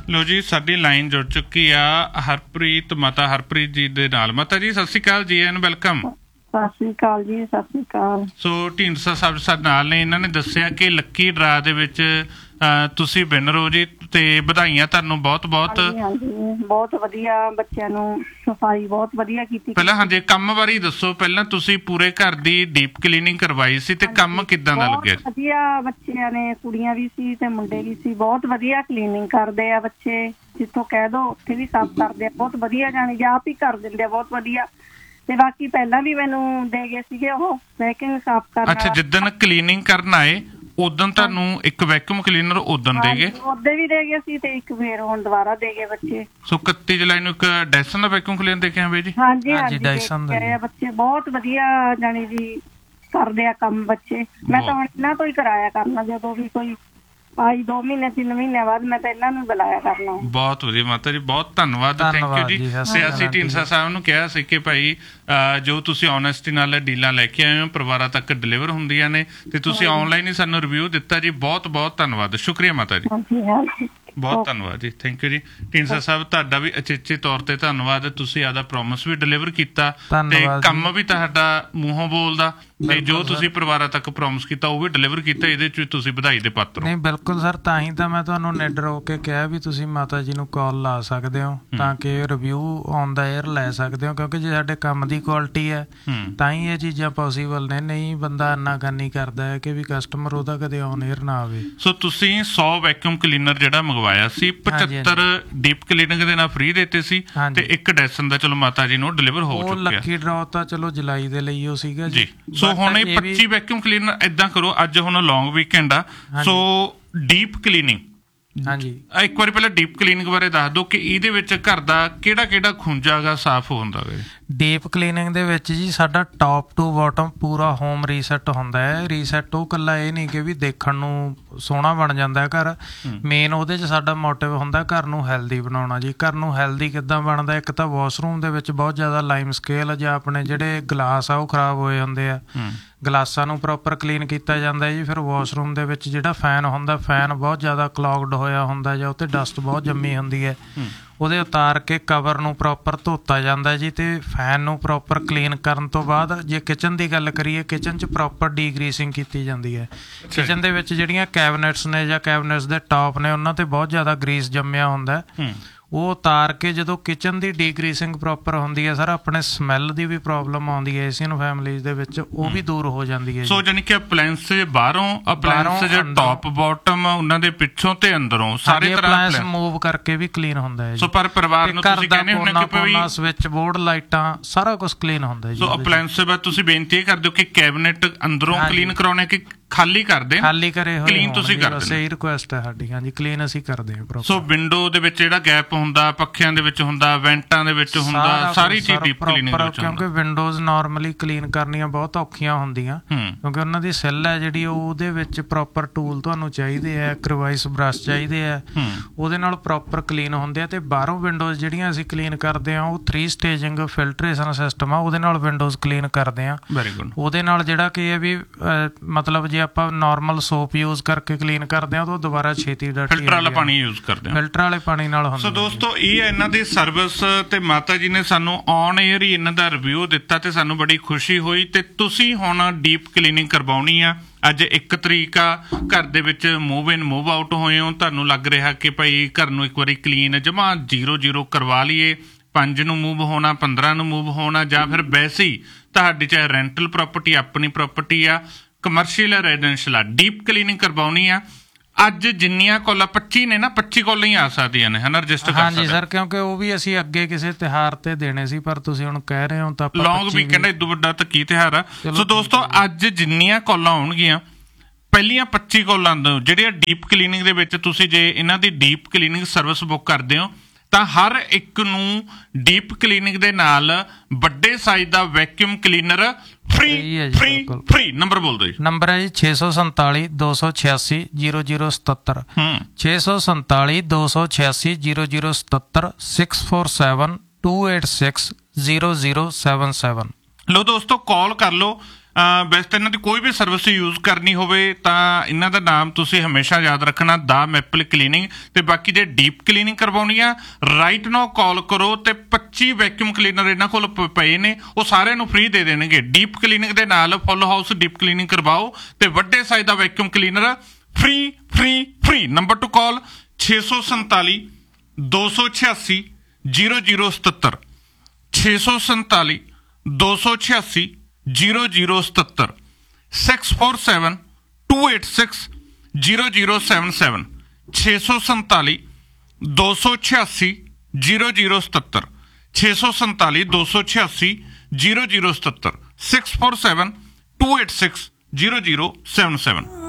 ਲੋ ਜੀ, ਸਾਡੀ ਲਾਈਨ ਜੁੜ ਚੁੱਕੀ ਆ ਹਰਪ੍ਰੀਤ, ਮਾਤਾ ਹਰਪ੍ਰੀਤ ਜੀ ਦੇ ਨਾਲ। ਮਾਤਾ ਜੀ ਸਤਿ ਸ਼੍ਰੀ ਅਕਾਲ ਜੀ, ਐਨ ਵੈਲਕਮ। ਸਤਿ ਸ੍ਰੀ ਅਕਾਲ ਜੀ, ਸਤਿ ਸ੍ਰੀ ਅਕਾਲ। ਸੋ ਢੀਂਡਸਾ ਸਾਹਿਬ ਸਾਡੇ ਨਾਲ ਨੇ, ਇਹਨਾਂ ਨੇ ਦੱਸਿਆ ਕਿ ਲੱਕੀ ਡਰਾ ਦੇ ਵਿੱਚ ਤੁਸੀਂ ਵਿਨਰ ਹੋ ਜੀ, ਤੇ ਵਧਾਈਆਂ ਤੁਹਾਨੂੰ ਬਹੁਤ ਬਹੁਤ। ਹਾਂਜੀ, ਬਹੁਤ ਵਧੀਆ, ਬੱਚਿਆਂ ਨੂੰ ਸਫਾਈ ਬਹੁਤ ਵਧੀਆ ਕੀਤੀ। ਪਹਿਲਾਂ ਹਾਂਜੀ ਕੰਮ ਬਾਰੇ ਦੱਸੋ। ਪਹਿਲਾਂ ਤੁਸੀਂ ਪੂਰੇ ਘਰ ਦੀ ਡੀਪ ਕਲੀਨਿੰਗ ਕਰਵਾਈ ਸੀ ਤੇ ਕੰਮ ਕਿੱਦਾਂ ਦਾ ਲੱਗਿਆ? ਵਧੀਆ, ਬੱਚਿਆਂ ਨੇ, ਕੁੜੀਆਂ ਵੀ ਸੀ ਤੇ ਮੁੰਡੇ ਵੀ ਸੀ, ਬਹੁਤ ਵਧੀਆ ਕਲੀਨਿੰਗ ਕਰਦੇ ਆ ਬੱਚੇ। ਜਿੱਥੋਂ ਕਹਿ ਦੋ ਉੱਥੇ ਵੀ ਸਾਫ਼ ਕਰਦੇ ਆ, ਬਹੁਤ ਵਧੀਆ, ਜਾਣੀ ਆਪ ਹੀ ਕਰ ਦਿੰਦੇ ਆ, ਬਹੁਤ ਵਧੀਆ। ਤੇ ਬਾਕੀ ਪਹਿਲਾਂ ਵੀ ਮੈਨੂੰ ਦੇ ਗਏ ਸੀਗੇ ਉਹ ਵੈਕਿਊਮ ਸਾਫ਼ ਕਰਨਾ। ਅੱਛਾ, ਜਿੱਦਣ ਕਲੀਨਿੰਗ ਕਰਨ ਆਏ ਉਦੋਂ ਤੁਹਾਨੂੰ ਇੱਕ ਵੈਕਿਊਮ ਕਲੀਨਰ ਉਦੋਂ ਦੇ ਗਏ? ਉਦੋਂ ਵੀ ਦੇ ਗਏ ਸੀ ਤੇ ਇੱਕ ਫੇਰ ਹੁਣ ਦੁਬਾਰਾ ਦੇ ਗਏ ਬੱਚੇ। ਸੋ 31 ਜੁਲਾਈ ਨੂੰ ਇੱਕ ਡਾਇਸਨ ਦਾ ਵੈਕਿਊਮ ਕਲੀਨਰ ਦੇ ਕੇ ਆਏ ਜੀ? ਹਾਂਜੀ, ਡਾਇਸਨ ਦਾ। ਬੱਚੇ ਬਹੁਤ ਵਧੀਆ ਜਾਣੀ ਜੀ ਕਰਦੇ ਆ ਕੰਮ ਬੱਚੇ। ਮੈਂ ਤਾਂ ਹੁਣ ਇਹਨਾਂ ਤੋਂ ਹੀ ਕਰਾਇਆ ਕਰਨਾ, ਜਦੋਂ ਵੀ ਕੋਈ ਆਈ 2 ਮਹੀਨੇ 3 ਮਹੀਨੇ ਬਾਅਦ ਮੈਂ ਤਾਂ ਇਹਨਾਂ ਨੂੰ ਬੁਲਾਇਆ ਕਰਨਾ। ਬਹੁਤ ਵਧੀਆ ਮਾਤਾ ਜੀ, ਬਹੁਤ ਧੰਨਵਾਦ, ਥੈਂਕ ਯੂ ਜੀ। ਤੇ ਅਸੀਂ ਢੀਂਡਸਾ ਸਾਹਿਬ ਨੂੰ ਕਿਹਾ ਸੀ ਕਿ ਭਾਈ ਜੋ ਤੁਸੀਂ ਓਨੈਸਟੀ ਨਾਲ ਡੀਲਾਂ ਲੈ ਕੇ ਆਏ ਹੋ ਪਰਿਵਾਰਾਂ ਤੱਕ ਡਿਲੀਵਰ ਹੁੰਦੀਆਂ ਨੇ, ਤੇ ਤੁਸੀਂ ਆਨਲਾਈਨ ਹੀ ਸਾਨੂੰ ਰਿਵਿਊ ਦਿੱਤਾ ਜੀ। ਬਹੁਤ ਬਹੁਤ ਧੰਨਵਾਦ, ਸ਼ੁਕਰੀਆ ਮਾਤਾ ਜੀ, ਬਹੁਤ ਧੰਨਵਾਦ ਜੀ, ਥੈਂਕ ਯੂ ਜੀ। ਢੀਂਡਸਾ ਸਾਹਿਬ ਤੁਹਾਡਾ ਵੀ ਅਚੇਚੇ ਤੌਰ ਤੇ ਧੰਨਵਾਦ। ਤੁਸੀਂ ਆਪਦਾ ਪ੍ਰੋਮਿਸ ਵੀ ਡਿਲੀਵਰ ਕੀਤਾ ਤੇ ਕੰਮ ਵੀ ਤੁਹਾਡਾ ਮੂੰਹੋਂ ਬੋਲਦਾ, ਤੇ ਜੋ ਤੁਸੀਂ ਪਰਿਵਾਰਾਂ ਤੱਕ ਪ੍ਰੋਮਿਸ ਕੀਤਾ ਉਹ ਵੀ ਡਿਲੀਵਰ ਕੀਤਾ। ਇਹਦੇ ਚ ਤੁਸੀਂ ਵਧਾਈ ਦੇ ਪਾਤਰ ਹੋ। ਨਹੀਂ ਬਿਲਕੁਲ ਸਰ, ਤਾਂ ਹੀ ਤਾਂ ਮੈਂ ਤੁਹਾਨੂੰ ਨਿਡਰ ਹੋ ਕੇ ਕਿਹਾ ਵੀ ਤੁਸੀਂ ਮਾਤਾ ਜੀ ਨੂੰ ਕਾਲ ਲਾ ਸਕਦੇ ਹੋ ਤਾਂ ਕਿ ਰਿਵਿਊ ਔਨ ਦਾ 에ਅਰ ਲੈ ਸਕਦੇ ਹੋ, ਕਿਉਂਕਿ ਜੇ ਸਾਡੇ ਕੰਮ ਦੀ ਕੁਆਲਿਟੀ ਹੈ ਤਾਂ ਹੀ ਇਹ ਚੀਜ਼ਾਂ ਪੋਸੀਬਲ ਨੇ। ਨਹੀਂ ਬੰਦਾ ਇੰਨਾ ਕਰਨੀ ਕਰਦਾ ਹੈ ਕਿ ਵੀ ਕਸਟਮਰ ਉਹਦਾ ਕਦੇ ਔਨ 에ਅਰ ਨਾ ਆਵੇ। ਸੋ ਤੁਸੀਂ 100 ਵੈਕਿਊਮ ਕਲੀਨਰ ਜਿਹੜਾ ਮੰਗਵਾਇਆ ਸੀ, 75 ਡੀਪ ਕਲੀਨਿੰਗ ਦੇ ਨਾਲ ਫ੍ਰੀ ਦਿੱਤੇ ਸੀ ਤੇ ਇੱਕ ਡੈਸਨ ਦਾ ਚਲੋ ਮਾਤਾ ਜੀ ਨੂੰ ਡਿਲੀਵਰ ਹੋ ਚੁੱਕਿਆ। ਲੱਕੀ ਡਰਾ ਤਾਂ ਚਲੋ ਜੁਲਾਈ ਦੇ ਲਈ ਉਹ ਸੀਗਾ ਜੀ। ਸੋ ਹੁਣ ਇਹ 25 ਵੈਕਿਊਮ ਕਲੀਨਰ ਏਦਾਂ ਕਰੋ, ਅੱਜ ਹੁਣ ਲੌਂਗ ਵੀਕਐਂਡ ਆ, ਸੋ ਡੀਪ ਕਲੀਨਿੰਗ ਹਾਂਜੀ ਇੱਕ ਵਾਰੀ ਪਹਿਲਾਂ ਡੀਪ ਕਲੀਨਿੰਗ ਬਾਰੇ ਦੱਸ ਦਿਓ ਕਿ ਇਹਦੇ ਵਿੱਚ ਘਰ ਦਾ ਕਿਹੜਾ ਕਿਹੜਾ ਖੂੰਜਾ ਗਾ ਸਾਫ਼ ਹੁੰਦਾ ਗਾ? ਡੀਪ ਕਲੀਨਿੰਗ ਦੇ ਵਿੱਚ ਜੀ ਸਾਡਾ ਟੌਪ ਟੂ ਬਾਟਮ ਪੂਰਾ ਹੋਮ ਰੀਸੈਟ ਹੁੰਦਾ ਹੈ। ਰੀਸੈਟ ਉਹ ਇਕੱਲਾ ਇਹ ਨਹੀਂ ਕਿ ਵੀ ਦੇਖਣ ਨੂੰ ਸੋਹਣਾ ਬਣ ਜਾਂਦਾ ਹੈ ਘਰ, ਮੇਨ ਉਹਦੇ 'ਚ ਸਾਡਾ ਮੋਟਿਵ ਹੁੰਦਾ ਘਰ ਨੂੰ ਹੈਲਦੀ ਬਣਾਉਣਾ ਜੀ। ਘਰ ਨੂੰ ਹੈਲਦੀ ਕਿੱਦਾਂ ਬਣਦਾ? ਇੱਕ ਤਾਂ ਵਾਸ਼ਰੂਮ ਦੇ ਵਿੱਚ ਬਹੁਤ ਜ਼ਿਆਦਾ ਲਾਈਮ ਸਕੇਲ ਜਾਂ ਆਪਣੇ ਜਿਹੜੇ ਗਲਾਸ ਆ ਉਹ ਖਰਾਬ ਹੋਏ ਹੁੰਦੇ ਆ, ਗਲਾਸਾਂ ਨੂੰ ਪ੍ਰੋਪਰ ਕਲੀਨ ਕੀਤਾ ਜਾਂਦਾ ਜੀ। ਫਿਰ ਵਾਸ਼ਰੂਮ ਦੇ ਵਿੱਚ ਜਿਹੜਾ ਫੈਨ ਹੁੰਦਾ, ਫੈਨ ਬਹੁਤ ਜ਼ਿਆਦਾ ਕਲੌਗਡ ਹੋਇਆ ਹੁੰਦਾ ਜਾਂ ਉੱਤੇ ਡਸਟ ਬਹੁਤ ਜੰਮੀ ਹੁੰਦੀ ਹੈ, ਉਹਦੇ ਉਤਾਰ ਕੇ ਕਵਰ ਨੂੰ ਪ੍ਰੋਪਰ ਧੋਤਾ ਜਾਂਦਾ ਜੀ। ਤੇ ਫੈਨ ਨੂੰ ਪ੍ਰੋਪਰ ਕਲੀਨ ਕਰਨ ਤੋਂ ਬਾਅਦ ਜੇ ਕਿਚਨ ਦੀ ਗੱਲ ਕਰੀਏ, ਕਿਚਨ 'ਚ ਪ੍ਰੋਪਰ ਡੀਗਰੀਸਿੰਗ ਕੀਤੀ ਜਾਂਦੀ ਹੈ। ਕਿਚਨ ਦੇ ਵਿੱਚ ਜਿਹੜੀਆਂ ਕੈਬਨਿਟਸ ਨੇ ਜਾਂ ਕੈਬਨਿਟਸ ਦੇ ਟੌਪ ਨੇ ਉਹਨਾਂ 'ਤੇ ਬਹੁਤ ਜ਼ਿਆਦਾ ਗਰੀਸ ਜੰਮਿਆ ਹੁੰਦਾ, ਉਹ ਉਤਾਰ ਕੇ ਜਦੋਂ ਕਿਚਨ ਦੀ ਡੀਗਰੀਸਿੰਗ ਪ੍ਰੋਪਰ ਹੁੰਦੀ ਹੈ ਸਰ, ਆਪਣੇ ਸਮੈਲ ਦੀ ਵੀ ਪ੍ਰੋਬਲਮ ਆਉਂਦੀ ਹੈ ਏਸ਼ੀਅਨ ਫੈਮਲੀਜ਼ ਦੇ ਵਿੱਚ, ਉਹ ਵੀ ਦੂਰ ਹੋ ਜਾਂਦੀ ਹੈ। ਸੋ ਜਾਨੀ ਕਿ ਅਪਲਾਇੰਸ ਬਾਹਰੋਂ, ਅਪਲਾਇੰਸ ਟੌਪ ਬਾਟਮ, ਉਹਨਾਂ ਦੇ ਪਿੱਛੋਂ ਤੇ ਅੰਦਰੋਂ ਸਾਰੇ ਤਰ੍ਹਾਂ ਮੂਵ ਕਰਕੇ ਵੀ ਕਲੀਨ ਹੁੰਦਾ ਹੈ। ਸੋ ਪਰ ਪਰਿਵਾਰ ਨੂੰ ਤੁਸੀਂ ਕਹਿੰਦੇ ਹੁੰਦੇ ਕਿ ਵੀ ਸਵਿਚ ਬੋਰਡ, ਲਾਈਟਾਂ, ਸਾਰਾ ਕੁਝ ਕਲੀਨ ਹੁੰਦਾ ਜੀ। ਸੋ ਅਪਲਾਇੰਸ ਬਾਅਦ ਤੁਸੀਂ ਬੇਨਤੀ ਇਹ ਕਰਦੇ ਹੋ ਕਿ ਕੈਬਨਿਟ ਅੰਦਰੋਂ ਕਲੀਨ ਕਰਾਉਣੇ ਕਿ ਖਾਲੀ ਕਰਦੇ? ਖਾਲੀ ਕਰੇ ਹੋਏ ਕਲੀਨ ਤੁਸੀਂ ਕਰਦੇ? ਸਹੀ ਰਿਕੁਐਸਟ ਹੈ ਸਾਡੀ, ਹਾਂਜੀ ਕਲੀਨ ਅਸੀਂ ਕਰਦੇ ਹਾਂ। ਸੋ ਵਿੰਡੋ ਦੇ ਵਿੱਚ ਜਿਹੜਾ ਗੈਪ ਹੁੰਦਾ, ਪੱਖਿਆਂ ਦੇ ਵਿੱਚ ਹੁੰਦਾ, ਵੈਂਟਾਂ ਦੇ ਵਿੱਚ ਹੁੰਦਾ, ਸਾਰੀ ਚੀਜ਼ ਡੀਪ ਕਲੀਨਿੰਗ ਵਿੱਚ ਹੁੰਦਾ। ਕਿਉਂਕਿ ਵਿੰਡੋਜ਼ ਨਾਰਮਲੀ ਕਲੀਨ ਕਰਨੀਆਂ ਬਹੁਤ ਔਖੀਆਂ ਹੁੰਦੀਆਂ, ਕਿਉਂਕਿ ਉਹਨਾਂ ਦੀ ਸੈੱਲ ਹੈ ਜਿਹੜੀ, ਉਹਦੇ ਵਿੱਚ ਪ੍ਰੋਪਰ ਟੂਲ ਤੁਹਾਨੂੰ ਚਾਹੀਦੇ ਆ, ਕਰਵਾਈਸ ਬਰਸ਼ ਚਾਹੀਦੇ ਆ, ਉਹਦੇ ਨਾਲ ਪ੍ਰੋਪਰ ਕਲੀਨ ਹੁੰਦੇ ਆ। ਤੇ ਬਾਹਰੋਂ ਵਿੰਡੋਜ਼ ਜਿਹੜੀਆਂ ਅਸੀਂ ਕਲੀਨ ਕਰਦੇ ਹਾਂ ਉਹ 3 ਸਟੇਜਿੰਗ ਫਿਲਟਰੇਸ਼ਨ ਸਿਸਟਮ ਆ, ਉਹਦੇ ਨਾਲ ਵਿੰਡੋਜ਼ ਕਲੀਨ ਕਰਦੇ ਹਾਂ। Very good. ਉਹਦੇ ਨਾਲ ਜਿਹੜਾ ਕਿ ਇਹ ਵੀ ਮਤਲਬ ਜੇ ਆਪਾਂ ਨਾਰਮਲ ਸੋਪ ਯੂਜ਼ ਕਰਕੇ ਕਲੀਨ ਕਰਦੇ ਹਾਂ ਤਾਂ ਉਹ ਦੁਬਾਰਾ ਛੇਤੀ ਡਰਟੀ, ਫਿਲਟਰ ਵਾਲਾ ਪਾਣੀ ਯੂਜ਼ ਕਰਦੇ ਹਾਂ, ਫਿਲਟਰ ਵਾਲੇ ਪਾਣੀ ਨਾਲ ਹੁੰਦਾ। ਸੋ ਦੋਸਤੋ ਇਹ ਹੈ ਇਹਨਾਂ ਦੀ ਸਰਵਿਸ, ਤੇ ਮਾਤਾ ਜੀ ਨੇ ਸਾਨੂੰ ਔਨ ਏਅਰ ਹੀ ਇਹਨਾਂ ਦਾ ਰਿਵਿਊ ਦਿੱਤਾ ਤੇ ਸਾਨੂੰ ਬੜੀ ਖੁਸ਼ੀ ਹੋਈ। ਤੇ ਤੁਸੀਂ ਹੁਣ ਡੀਪ ਕਲੀਨਿੰਗ ਕਰਵਾਉਣੀ ਆ, ਅੱਜ 1 ਤਰੀਕ ਆ, ਘਰ ਦੇ ਵਿੱਚ ਮੂਵ ਇਨ ਮੂਵ ਆਊਟ ਹੋਏ ਹੋ, ਤੁਹਾਨੂੰ ਲੱਗ ਰਿਹਾ ਕਿ ਭਾਈ ਘਰ ਨੂੰ ਇੱਕ ਵਾਰੀ ਕਲੀਨ ਜਮਾ 0 ਕਰਵਾ ਲਈਏ, 5 ਨੂੰ ਮੂਵ ਹੋਣਾ, 15 ਨੂੰ ਮੂਵ ਹੋਣਾ, ਜਾਂ ਫਿਰ ਵੈਸੇ ਹੀ ਤੁਹਾਡੀ ਚਾਹੇ ਰੈਂਟਲ ਪ੍ਰੋਪਰਟੀ, ਆਪਣੀ ਪ੍ਰੋਪਰਟੀ ਆ, ਕਮਰਸ਼ੀਅਲ ਆ, ਰੈਜ਼ੀਡੈਂਸ਼ੀਅਲ ਆ, ਡੀਪ ਕਲੀਨਿੰਗ ਕਰਵਾਉਣੀ ਆ। ਅੱਜ ਜਿੰਨੀਆਂ ਕਾਲਾਂ 25 ਨੇ ਨਾ, 25 ਕਾਲਾਂ ਹੀ ਆ ਸਕਦੀਆਂ ਨੇ, ਹੈ ਨਾ, ਰਜਿਸਟਰ ਕਰ ਸਕਦੇ। ਹਾਂਜੀ ਸਰ, ਕਿਉਂਕਿ ਉਹ ਵੀ ਅਸੀਂ ਅੱਗੇ ਕਿਸੇ ਤਿਉਹਾਰ ਤੇ ਦੇਣੇ ਸੀ, ਪਰ ਤੁਸੀਂ ਹੁਣ ਕਹਿ ਰਹੇ ਹੋ ਤਾਂ ਲੌਂਗ ਵੀਕਐਂਡ ਇਦੋਂ ਵੱਡਾ ਤਾਂ ਕੀ ਤਿਉਹਾਰ ਆ। ਸੋ ਦੋਸਤੋ ਅੱਜ ਜਿੰਨੀਆਂ ਕਾਲਾਂ ਆਉਣਗੀਆਂ, ਪਹਿਲੀਆਂ 25 ਕਾਲਾਂ ਜਿਹੜੀਆਂ ਡੀਪ ਕਲੀਨਿੰਗ ਦੇ ਵਿੱਚ, ਤੁਸੀਂ ਜੇ ਇਹਨਾਂ ਦੀ ਡੀਪ ਕਲੀਨਿੰਗ ਸਰਵਿਸ ਬੁੱਕ ਕਰਦੇ ਹੋ ਤਾਂ ਹਰ ਇੱਕ ਨੂੰ ਡੀਪ ਕਲੀਨਿੰਗ ਦੇ ਨਾਲ ਵੱਡੇ ਸਾਈਜ਼ ਦਾ ਵੈਕਿਊਮ ਕਲੀਨਰ ਫ੍ਰੀ। ਨੰਬਰ ਬੋਲ ਦਿਓ ਜੀ। ਨੰਬਰ ਹੈ ਜੀ 647 286 0077 647 286 0077 647 286 0077। ਲੋ ਦੋਸਤੋ ਕਾਲ ਕਰ ਲਓ, ਵੈਸੇ ਤਾਂ ਇਹਨਾਂ ਦੀ ਕੋਈ ਵੀ ਸਰਵਿਸ ਯੂਜ਼ ਕਰਨੀ ਹੋਵੇ ਤਾਂ ਇਹਨਾਂ ਦਾ ਨਾਮ ਤੁਸੀਂ ਹਮੇਸ਼ਾ ਯਾਦ ਰੱਖਣਾ, ਦਾ ਮੈਪਲ ਕਲੀਨਿੰਗ। ਤੇ ਬਾਕੀ ਜੇ ਡੀਪ ਕਲੀਨਿੰਗ ਕਰਵਾਉਣੀ ਆ ਰਾਈਟ ਨਾਓ ਕਾਲ ਕਰੋ ਤੇ 25 ਵੈਕਿਊਮ ਕਲੀਨਰ ਇਹਨਾਂ ਕੋਲ ਪਏ ਨੇ, ਉਹ ਸਾਰਿਆਂ ਨੂੰ ਫ੍ਰੀ ਦੇ ਦੇਣਗੇ। ਡੀਪ ਕਲੀਨਿੰਗ ਦੇ ਨਾਲ ਫੁੱਲ ਹਾਊਸ ਡੀਪ ਕਲੀਨਿੰਗ ਕਰਵਾਓ ਤੇ ਵੱਡੇ ਸਾਈਜ਼ ਦਾ vacuum cleaner free free free. Number two ਕਾਲ 647 286 0077 647 286 0077 647 286 0077 647 286 0077 647 286 0077 647 286 0077।